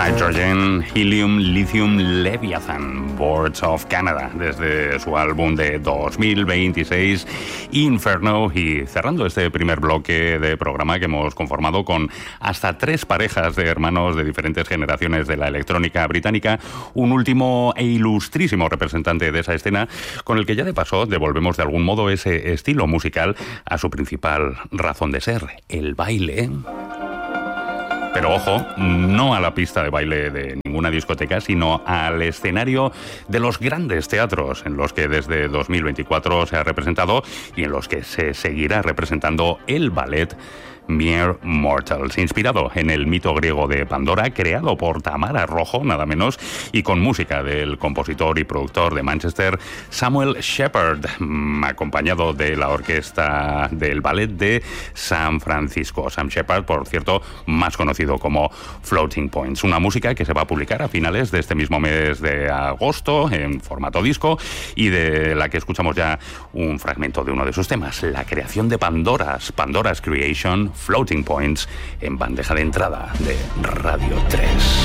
Hydrogen, Helium, Lithium, Leviathan, Boards of Canada, desde su álbum de 2026, Inferno, y cerrando este primer bloque de programa que hemos conformado con hasta 3 parejas de hermanos de diferentes generaciones de la electrónica británica, un último e ilustrísimo representante de esa escena, con el que ya de paso devolvemos de algún modo ese estilo musical a su principal razón de ser, el baile. Pero ojo, no a la pista de baile de ninguna discoteca, sino al escenario de los grandes teatros en los que desde 2024 se ha representado y en los que se seguirá representando el ballet Mere Mortals, inspirado en el mito griego de Pandora, creado por Tamara Rojo, nada menos, y con música del compositor y productor de Manchester, Samuel Shepard, acompañado de la orquesta del ballet de San Francisco. Sam Shepard, por cierto, más conocido como Floating Points. Una música que se va a publicar a finales de este mismo mes de agosto en formato disco y de la que escuchamos ya un fragmento de uno de sus temas, la creación de Pandora's Creation, Floating Points, en bandeja de entrada de Radio 3.